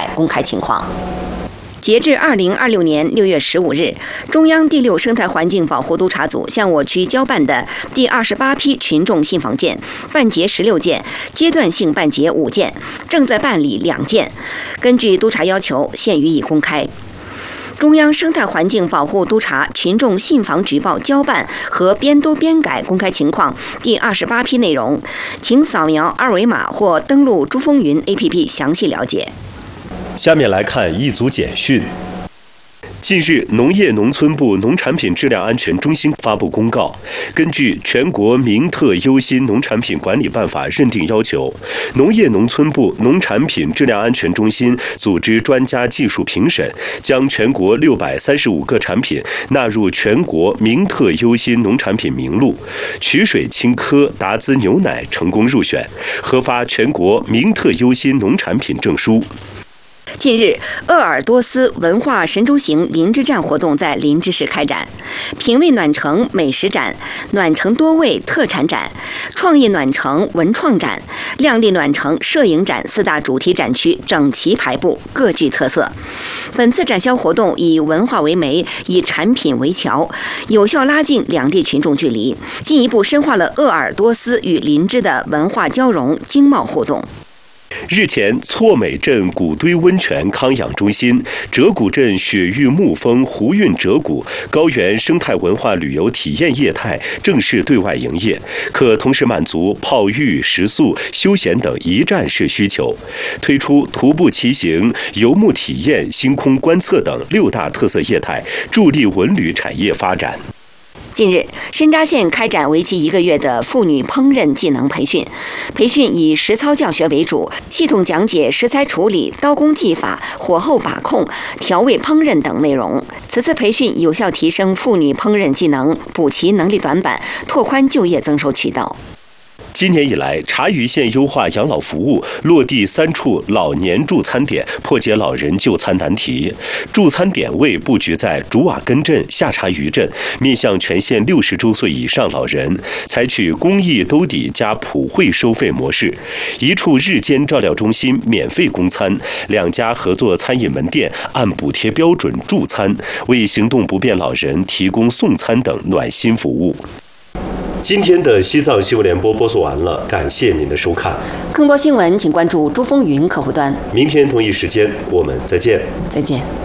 改公开情况。截至2026年6月15日，中央第6生态环境保护督察组向我区交办的第28批群众信访件办结16件，阶段性办结5件，正在办理2件。根据督察要求，现予以公开。中央生态环境保护督察群众信访举报交办和边读边改公开情况第28批内容，请扫描二维码或登录珠风云 APP 详细了解。 下面来看一组简讯。近日，农业农村部农产品质量安全中心发布公告，根据全国名特优新农产品管理办法认定要求，农业农村部农产品质量安全中心组织专家技术评审，将全国635个产品纳入全国名特优新农产品名录，曲水青稞达孜牛奶成功入选，核发全国名特优新农产品证书。 近日，鄂尔多斯文化神州行林芝站活动在林芝市开展，品味暖城美食展、暖城多味特产展、创意暖城文创展、靓丽暖城摄影展4大主题展区整齐排布，各具特色。本次展销活动以文化为媒，以产品为桥，有效拉近两地群众距离，进一步深化了鄂尔多斯与林芝的文化交融、经贸互动。 日前，错美镇古堆温泉康养中心、折谷镇雪域沐风湖韵折谷高原生态文化旅游体验业态正式对外营业，可同时满足泡浴、食宿、休闲等一站式需求，推出徒步骑行、游牧体验、星空观测等6大特色业态，助力文旅产业发展。 近日，申扎县开展为期1个月的妇女烹饪技能培训，培训以实操教学为主，系统讲解食材处理、刀工技法、火候把控、调味烹饪等内容。此次培训有效提升妇女烹饪技能，补齐能力短板，拓宽就业增收渠道。 今年以来，茶余县优化养老服务，落地3处老年助餐点，破解老人就餐难题。助餐点位布局在竹瓦根镇、下茶余镇，面向全县60周岁以上老人，采取公益兜底加普惠收费模式。1处日间照料中心免费供餐，2家合作餐饮门店按补贴标准助餐，为行动不便老人提供送餐等暖心服务。今天的西藏新闻联播播送完了，感谢您的收看。 更多新闻请关注珠风云客户端。 明天同一时间我们再见。 再见。